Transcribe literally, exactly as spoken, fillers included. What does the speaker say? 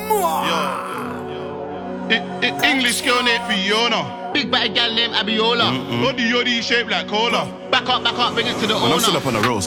Yo. It, it, English girl named Fiona. Big bad gal named Abiola. Body yoddy shaped like cola. Back up, back up, bring it to the When I'm owner. still up on the roast,